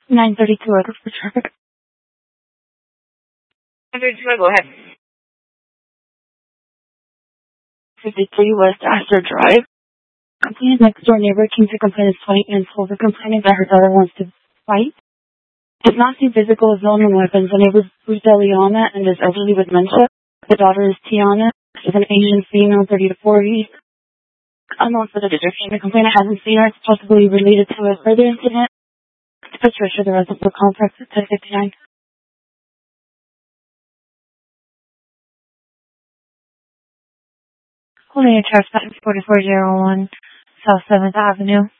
932 Edward for traffic. 932, go ahead. 53 West Astor Drive. Complainant's next door neighbor came to complainant's 20 and told her complaining that her daughter wants to fight. Does not see physical as known weapons. The neighbor is Bruteliana and is elderly with dementia. The daughter is Tiana. She's an Asian female, 30 to 40. Unknown for the description. The complainant hasn't seen her. It's possibly related to a further incident. Patricia, the resident for complex at 1059. Holding a trespass 4401 South 7th Avenue.